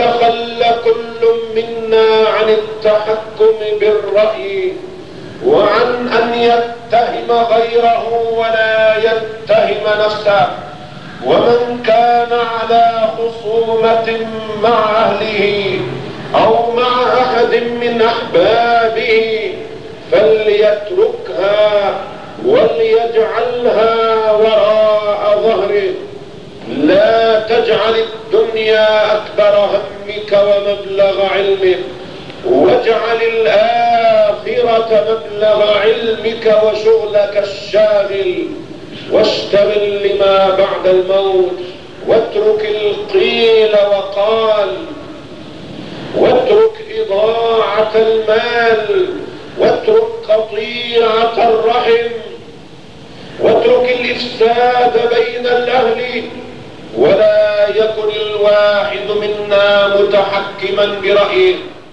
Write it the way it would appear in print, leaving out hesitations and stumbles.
يتخلى كل منا عن التحكم بالرأي وعن أن يتهم غيره ولا يتهم نفسه. ومن كان على خصومة مع أهله أو مع أحد من أحبابه فليتركها وليجعلها وراء ظهره. لا تجعل الدنيا أكبر همك ومبلغ علمك، واجعل الآخرة مبلغ علمك وشغلك الشاغل، واشتغل لما بعد الموت، واترك القيل وقال، واترك إضاعة المال، واترك قطيعة الرحم، واترك الإفساد بين الأهل. ولا يكن الواحد منا متحكما برأيه